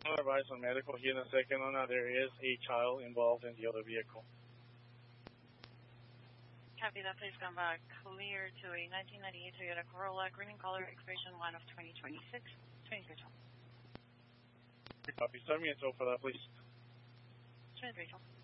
Advice on medical here in a second on that there is a child involved in the other vehicle. Copy that. Please come back clear to a 1998 Toyota Corolla, green in color, expiration 1 of 2026. 23. Copy. Send me info for that, please. 23.